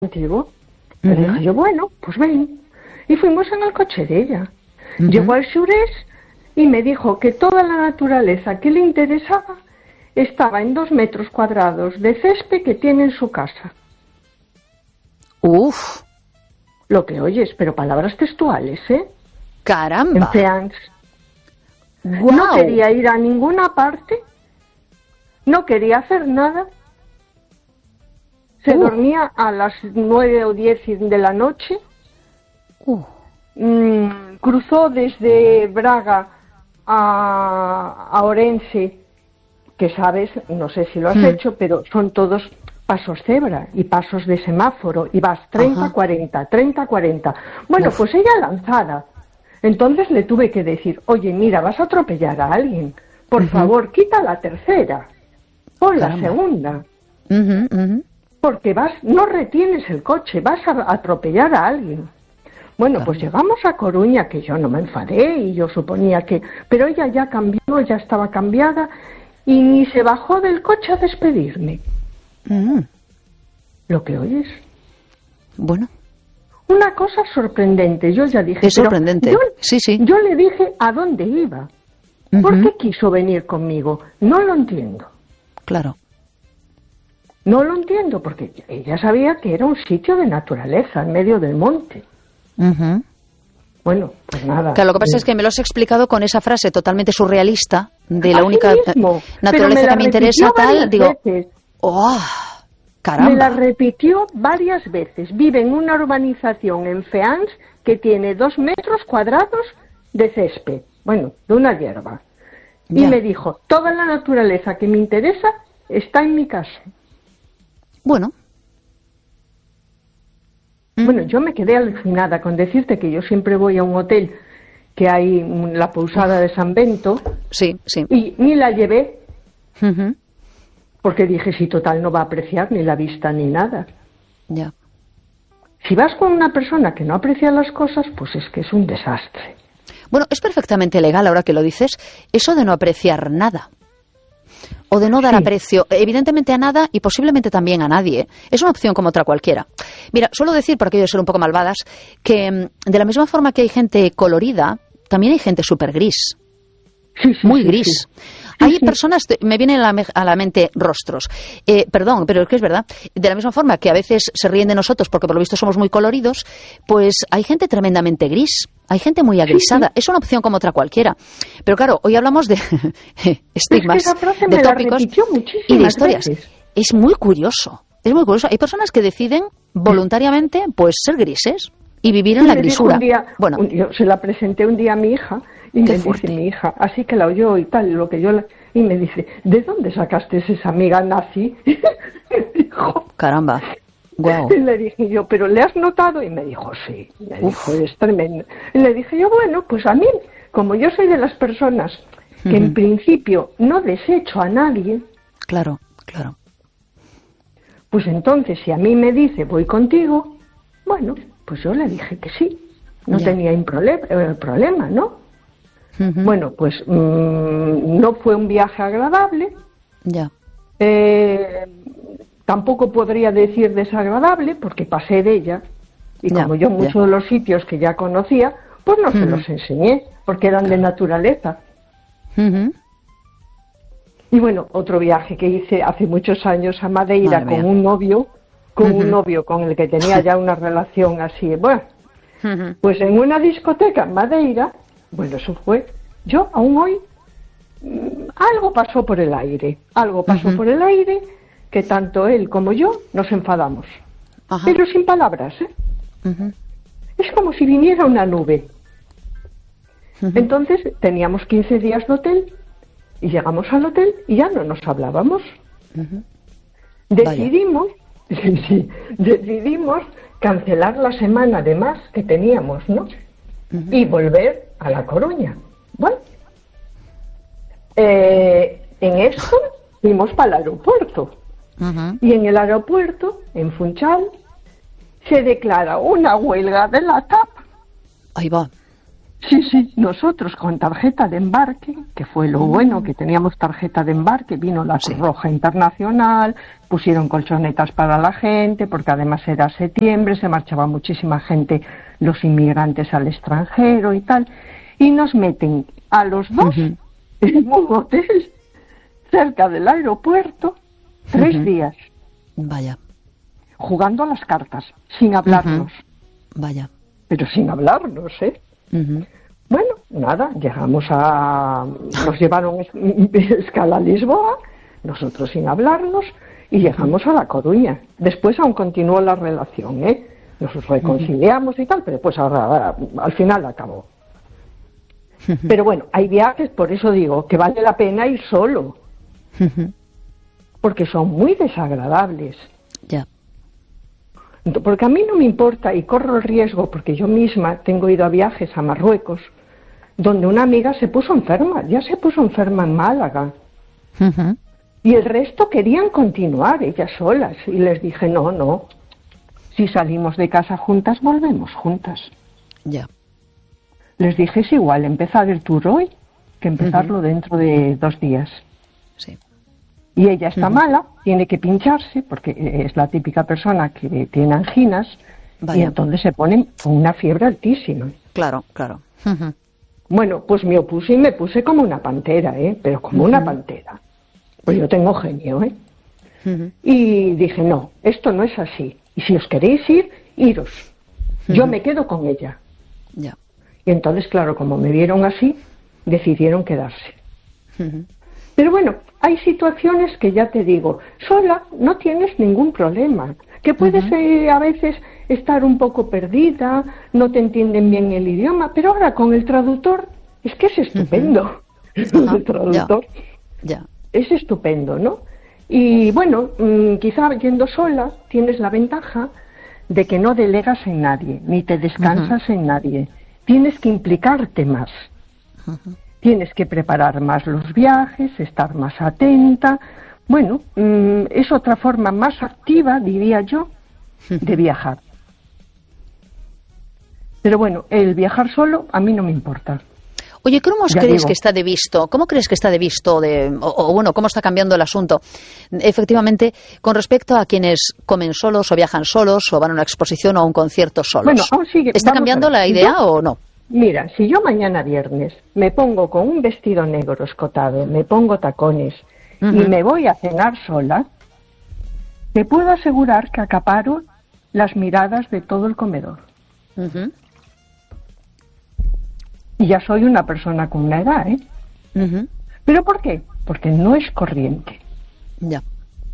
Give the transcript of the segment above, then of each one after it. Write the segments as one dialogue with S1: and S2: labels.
S1: contigo. Le dije yo, bueno, pues ven. Y fuimos en el coche de ella. Llegó al Xurés y me dijo que toda la naturaleza que le interesaba estaba en 2 metros cuadrados de césped que tiene en su casa.
S2: Uf.
S1: Lo que oyes, pero palabras textuales, ¿eh?
S2: Caramba.
S1: En Feans.
S2: Guau.
S1: No quería ir a ninguna parte, no quería hacer nada. Se dormía a las 9 o 10 de la noche. Cruzó desde Braga a Orense, que sabes, no sé si lo has hecho, pero son todos pasos cebra y pasos de semáforo, y vas 30-40, 30-40. Bueno, pues ella lanzada. Entonces le tuve que decir, oye, mira, vas a atropellar a alguien. Por favor, quita la tercera. Pon la segunda. Porque no retienes el coche, vas a atropellar a alguien. Bueno, pues llegamos a Coruña, que yo no me enfadé y yo suponía que... Pero ella ya cambió, ya estaba cambiada y ni se bajó del coche a despedirme. ¿Lo que oyes?
S2: Bueno.
S1: Una cosa sorprendente, yo ya dije...
S2: Es sorprendente, sí.
S1: Yo le dije a dónde iba. ¿Por qué quiso venir conmigo? No lo entiendo.
S2: Claro.
S1: No lo entiendo, porque ella sabía que era un sitio de naturaleza, en medio del monte. Bueno, pues nada.
S2: Claro, lo que pasa es que me lo has explicado con esa frase totalmente surrealista de la única naturaleza que me interesa, tal, digo... ¡Oh! ¡Caramba!
S1: Me la repitió varias veces. Vive en una urbanización en Feans que tiene 2 metros cuadrados de césped, bueno, de una hierba. Y me dijo, toda la naturaleza que me interesa está en mi casa.
S2: Bueno.
S1: Bueno, yo me quedé alucinada con decirte que yo siempre voy a un hotel que hay la Pousada de San Bento.
S2: Sí.
S1: Y ni la llevé. Porque dije, si total no va a apreciar ni la vista ni nada.
S2: Ya.
S1: Si vas con una persona que no aprecia las cosas, pues es que es un desastre.
S2: Bueno, es perfectamente legal, ahora que lo dices, eso de no apreciar nada. O de no dar aprecio, evidentemente a nada y posiblemente también a nadie. Es una opción como otra cualquiera. Mira, suelo decir, por aquello de ser un poco malvadas, que de la misma forma que hay gente colorida, también hay gente súper gris. Muy gris. Hay personas, me vienen a la mente rostros, perdón, pero es que es verdad, de la misma forma que a veces se ríen de nosotros porque por lo visto somos muy coloridos, pues hay gente tremendamente gris, hay gente muy agrisada, es una opción como otra cualquiera. Pero claro, hoy hablamos de estigmas, de tópicos y de historias. Es muy curioso, hay personas que deciden voluntariamente pues ser grises y vivir en la grisura.
S1: Yo se la presenté un día a mi hija. Y me dice mi hija, así que la oyó y tal, y me dice, ¿de dónde sacaste esa amiga nazi? Me dijo,
S2: caramba, guau.
S1: Y le dije yo, ¿pero le has notado? Y me dijo, sí, me dijo, es tremendo. Y le dije yo, bueno, pues a mí, como yo soy de las personas que en principio no desecho a nadie.
S2: Claro.
S1: Pues entonces, si a mí me dice, voy contigo, bueno, pues yo le dije que sí, no tenía problema, ¿no? Bueno, pues no fue un viaje agradable. Tampoco podría decir desagradable, porque pasé de ella. Y como yo muchos de los sitios que ya conocía, pues no se los enseñé, porque eran de naturaleza. Y bueno, otro viaje que hice hace muchos años a Madeira con un novio, con el que tenía ya una relación así. Bueno, pues en una discoteca en Madeira. Bueno, eso fue. Yo aún hoy algo pasó por el aire. Que tanto él como yo nos enfadamos. Pero sin palabras, ¿eh? Es como si viniera una nube. Entonces teníamos 15 días de hotel y llegamos al hotel y ya no nos hablábamos. Decidimos cancelar la semana de más que teníamos, ¿no? Y volver a La Coruña. Bueno, en esto fuimos para el aeropuerto. Y en el aeropuerto, en Funchal, se declara una huelga de la TAP.
S2: Ahí va.
S1: Sí, nosotros con tarjeta de embarque, que fue lo bueno, que teníamos tarjeta de embarque, vino la Cruz Roja Internacional, pusieron colchonetas para la gente, porque además era septiembre, se marchaba muchísima gente, los inmigrantes al extranjero y tal, y nos meten a los dos en un hotel cerca del aeropuerto, 3 días.
S2: Vaya.
S1: Jugando a las cartas, sin hablarnos.
S2: Vaya.
S1: Pero sin hablarnos, ¿eh? Bueno, nada, nos llevaron escala a Lisboa, nosotros sin hablarnos, y llegamos a La Coruña. Después aún continuó la relación, ¿eh? Nos reconciliamos y tal, pero pues ahora al final acabó. Pero bueno, hay viajes, por eso digo, que vale la pena ir solo. Porque son muy desagradables.
S2: Ya.
S1: Porque a mí no me importa y corro el riesgo, porque yo misma tengo ido a viajes a Marruecos, donde una amiga se puso enferma, ya se puso enferma en Málaga. Y el resto querían continuar, ellas solas. Y les dije, no, si salimos de casa juntas, volvemos juntas.
S2: Ya.
S1: Les dije, es igual empezar el tour hoy que empezarlo dentro de 2 días.
S2: Sí.
S1: Y ella está mala, tiene que pincharse, porque es la típica persona que tiene anginas, y entonces se pone con una fiebre altísima.
S2: Claro.
S1: Bueno, pues me opuse y me puse como una pantera, pero como una pantera. Pues yo tengo genio, Y dije, no, esto no es así. Y si os queréis ir, iros. Yo me quedo con ella.
S2: Ya.
S1: Y entonces, claro, como me vieron así, decidieron quedarse. Pero bueno, hay situaciones que ya te digo, sola no tienes ningún problema, que puedes a veces estar un poco perdida, no te entienden bien el idioma, pero ahora con el traductor es que es estupendo. El traductor es estupendo, ¿no? Y bueno, quizá yendo sola tienes la ventaja de que no delegas en nadie, ni te descansas en nadie. Tienes que implicarte más. Tienes que preparar más los viajes, estar más atenta. Bueno, es otra forma más activa, diría yo, de viajar. Pero bueno, el viajar solo a mí no me importa.
S2: Oye, ¿cómo crees que está de visto? ¿Cómo crees que está de visto o bueno, cómo está cambiando el asunto? Efectivamente, con respecto a quienes comen solos o viajan solos o van a una exposición o a un concierto solos.
S1: Bueno, aún sigue.
S2: ¿Está cambiando la idea o no?
S1: Mira, si yo mañana viernes me pongo con un vestido negro escotado, me pongo tacones y me voy a cenar sola, te puedo asegurar que acaparo las miradas de todo el comedor. Y ya soy una persona con una edad, ¿Pero por qué? Porque no es corriente.
S2: Ya.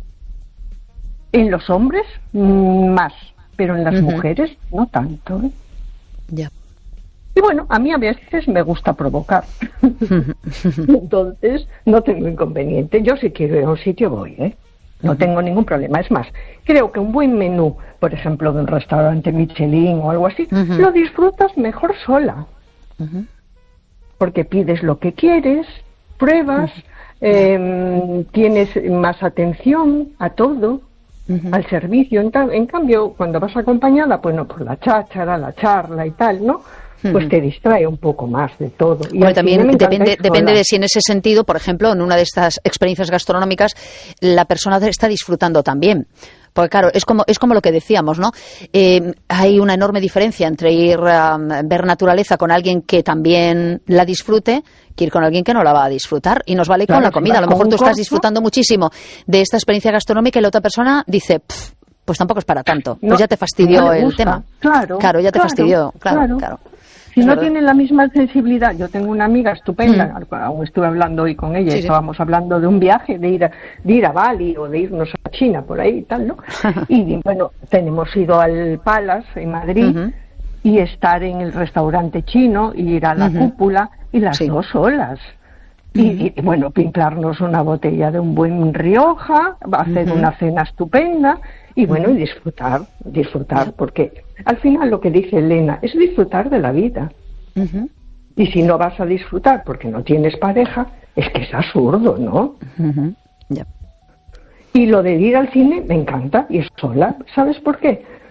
S1: En los hombres, más, pero en las mujeres no tanto,
S2: Ya.
S1: Y bueno, a mí a veces me gusta provocar. Entonces, no tengo inconveniente. Yo si quiero ir a un sitio voy, No tengo ningún problema. Es más, creo que un buen menú, por ejemplo, de un restaurante Michelin o algo así, lo disfrutas mejor sola. Porque pides lo que quieres, pruebas, tienes más atención a todo, al servicio. En cambio, cuando vas acompañada, bueno, por la cháchara, la charla y tal, ¿no? Pues te distrae un poco más de todo. Y
S2: bueno, también depende de si en ese sentido, por ejemplo, en una de estas experiencias gastronómicas, la persona está disfrutando también. Porque claro, es como lo que decíamos, ¿no? Hay una enorme diferencia entre ir a ver naturaleza con alguien que también la disfrute que ir con alguien que no la va a disfrutar. Y nos vale con la comida. A lo mejor tú estás disfrutando muchísimo de esta experiencia gastronómica y la otra persona dice, pues tampoco es para tanto. Pues ya te fastidió el tema. Claro, ya te fastidió. Claro.
S1: Si no tienen la misma sensibilidad, yo tengo una amiga estupenda, estuve hablando hoy con ella, estábamos hablando de un viaje, de ir a Bali o de irnos a China, por ahí y tal, ¿no? Y bueno, hemos ido al Palace en Madrid y estar en el restaurante chino, y ir a la cúpula, y las dos solas. Y bueno, pinclarnos una botella de un buen Rioja, hacer una cena estupenda, y bueno, y disfrutar, porque al final lo que dice Elena es disfrutar de la vida. Y si no vas a disfrutar porque no tienes pareja, es que es absurdo, ¿no? Y lo de ir al cine me encanta, y sola. ¿Sabes por qué?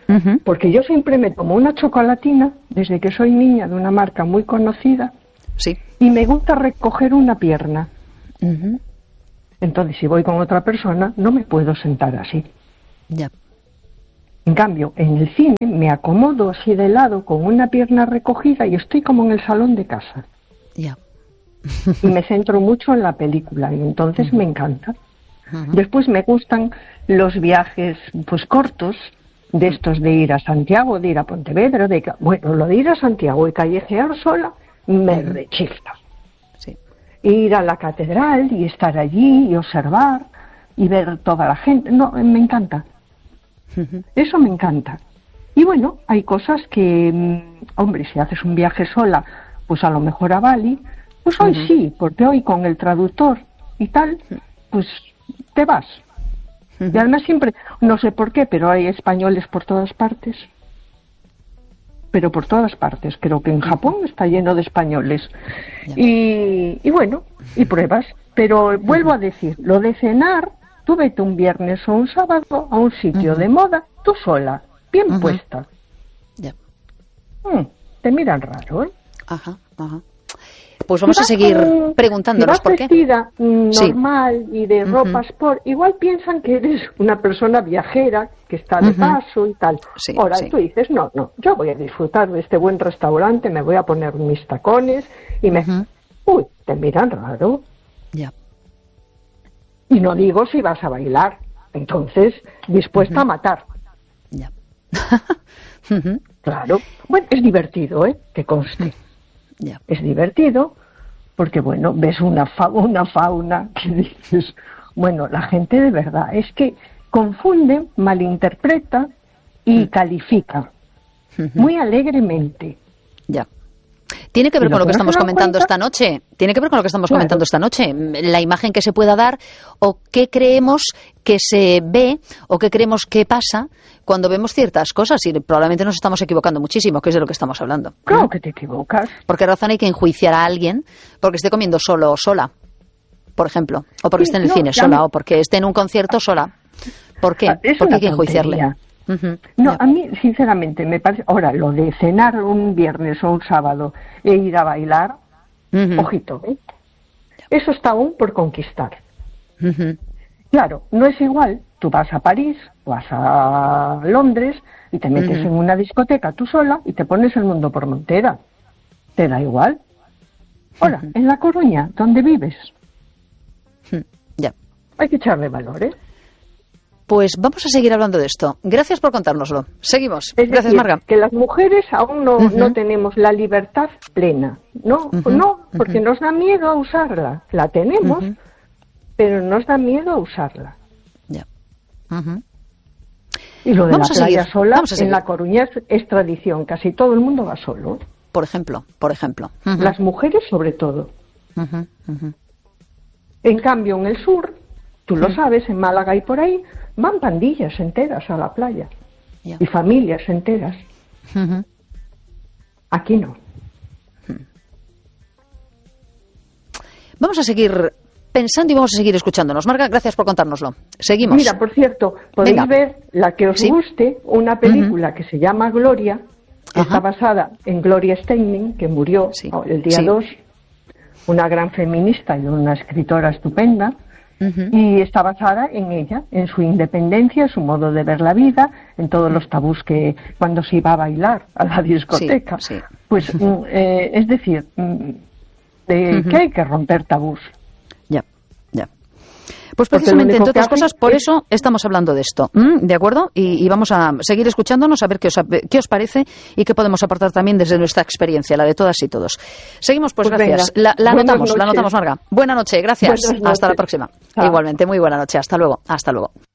S1: Porque yo siempre me tomo una chocolatina, desde que soy niña, de una marca muy conocida,
S2: Sí.
S1: y me gusta recoger una pierna. Entonces, si voy con otra persona, no me puedo sentar así.
S2: Ya.
S1: En cambio, en el cine me acomodo así de lado con una pierna recogida y estoy como en el salón de casa.
S2: Ya.
S1: Y me centro mucho en la película y entonces me encanta. Después me gustan los viajes pues cortos, de estos de ir a Santiago, de ir a Pontevedra, bueno, lo de ir a Santiago y callejear sola me rechifla.
S2: Sí.
S1: Ir a la catedral y estar allí y observar y ver toda la gente, no, me encanta. Eso me encanta. Y bueno, hay cosas que, hombre, si haces un viaje sola, pues a lo mejor a Bali, pues hoy sí, porque hoy con el traductor y tal, pues te vas. Y además siempre, no sé por qué, pero hay españoles por todas partes. Pero por todas partes. Creo que en Japón está lleno de españoles. Y bueno, y pruebas. Pero vuelvo a decir, lo de cenar, tú vete un viernes o un sábado a un sitio de moda, tú sola, bien puesta.
S2: Ya.
S1: Te miran raro, ¿eh?
S2: Ajá. Pues vamos a seguir preguntándonos por qué.
S1: Si vas vestida normal y de ropa sport, igual piensan que eres una persona viajera que está de paso y tal.
S2: Sí,
S1: Ahora
S2: sí.
S1: tú dices, no, yo voy a disfrutar de este buen restaurante, me voy a poner mis tacones y Uy, te miran raro.
S2: Ya.
S1: Y no digo si vas a bailar, entonces dispuesta a matar.
S2: Ya.
S1: Claro. Bueno, es divertido, ¿eh? Que conste.
S2: Ya.
S1: Es divertido porque, bueno, ves una fauna que dices, bueno, la gente de verdad es que confunde, malinterpreta y califica muy alegremente.
S2: Ya. Tiene que ver con lo que estamos comentando esta noche. Tiene que ver con lo que estamos comentando esta noche. La imagen que se pueda dar o qué creemos que se ve o qué creemos que pasa cuando vemos ciertas cosas. Y probablemente nos estamos equivocando muchísimo, que es de lo que estamos hablando.
S1: Claro que te equivocas.
S2: ¿Por qué razón hay que enjuiciar a alguien porque esté comiendo solo o sola, por ejemplo? O porque esté en el cine sola o porque esté en un concierto sola. ¿Por qué? ¿Por qué hay que enjuiciarle?
S1: No, a mí, sinceramente, me parece... Ahora, lo de cenar un viernes o un sábado e ir a bailar, ojito, ¿eh? Eso está aún por conquistar. Claro, no es igual, tú vas a París, vas a Londres y te metes en una discoteca tú sola y te pones el mundo por montera. ¿Te da igual? Ahora, en La Coruña, donde vives,
S2: ya.
S1: Hay que echarle valor, ¿eh?
S2: Pues vamos a seguir hablando de esto. Gracias por contárnoslo. Seguimos.
S1: Es
S2: Gracias,
S1: decir,
S2: Marga.
S1: que las mujeres aún no tenemos la libertad plena. No, porque nos da miedo a usarla. La tenemos, pero nos da miedo a usarla.
S2: Ya.
S1: Y lo de
S2: Vamos
S1: la
S2: a
S1: playa
S2: seguir.
S1: sola,
S2: Vamos a seguir.
S1: en La Coruña es tradición. Casi todo el mundo va solo.
S2: Por ejemplo.
S1: Las mujeres sobre todo. En cambio, en el sur, tú lo sabes, en Málaga y por ahí, van pandillas enteras a la playa.
S2: Ya.
S1: Y familias enteras. Aquí no.
S2: Vamos a seguir pensando y vamos a seguir escuchándonos. Marga, gracias por contárnoslo. Seguimos.
S1: Mira, por cierto, podéis ver la que os guste, una película que se llama Gloria, que está basada en Gloria Steinem, que murió el día 2, una gran feminista y una escritora estupenda, y está basada en ella, en su independencia, en su modo de ver la vida, en todos los tabús que cuando se iba a bailar a la discoteca. Pues, es decir, que hay que romper tabús.
S2: Ya. Pues precisamente, entre otras cosas, por eso estamos hablando de esto, ¿de acuerdo? Y vamos a seguir escuchándonos, a ver qué os parece y qué podemos aportar también desde nuestra experiencia, la de todas y todos. Seguimos, pues gracias. La anotamos, Marga. Buena noche, gracias. Hasta la próxima. Igualmente, muy buena noche. Hasta luego.